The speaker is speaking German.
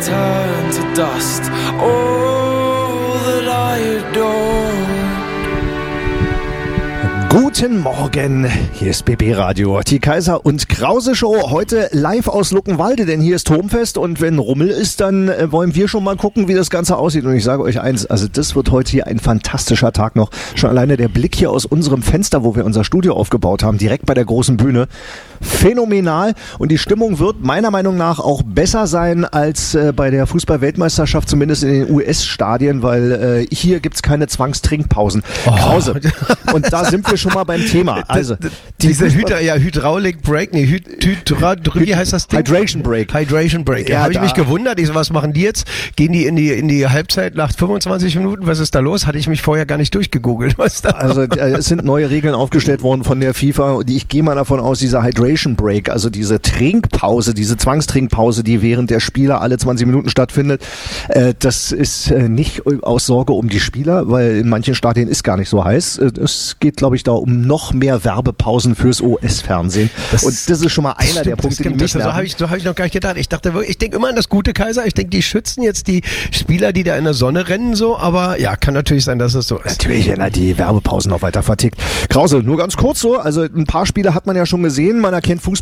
turn to dust. All that I adored. Guten Morgen, hier ist BB Radio, die Kaiser und Krause Show, heute live aus Luckenwalde, denn hier ist Turmfest und wenn Rummel ist, dann wollen wir schon mal gucken, wie das Ganze aussieht und ich sage euch eins, also das wird heute hier ein fantastischer Tag noch, schon alleine der Blick hier aus unserem Fenster, wo wir unser Studio aufgebaut haben, direkt bei der großen Bühne, phänomenal und die Stimmung wird meiner Meinung nach auch besser sein als bei der Fußball-Weltmeisterschaft, zumindest in den US-Stadien, weil hier gibt's keine Zwangstrinkpausen. Krause. Und da sind wir schon mal beim Thema. Also diese Hydraulic Break, wie heißt das Ding? Hydration Break. Hydration Break. Ja, habe ich mich gewundert. Ich so, was machen die jetzt? Gehen die in die Halbzeit nach 25 Minuten? Was ist da los? Hatte ich mich vorher gar nicht durchgegoogelt. Was da also es sind neue Regeln aufgestellt worden von der FIFA. Ich gehe mal davon aus, dieser Hydration Break, also diese Trinkpause, diese Zwangstrinkpause, die während der Spieler alle 20 Minuten stattfindet, das ist nicht aus Sorge um die Spieler, weil in manchen Stadien ist gar nicht so heiß. Es geht, glaube ich, da um noch mehr Werbepausen fürs US-Fernsehen. Und das ist schon mal einer der Punkte, die mich nerven. So hab ich noch gar nicht gedacht. Ich denke immer an das gute Kaiser. Ich denke, die schützen jetzt die Spieler, die da in der Sonne rennen, so. Aber ja, kann natürlich sein, dass es so ist. Natürlich, wenn er die Werbepausen noch weiter vertickt. Krause, nur ganz kurz so. Also ein paar Spiele hat man ja schon gesehen. Man erkennt Fußball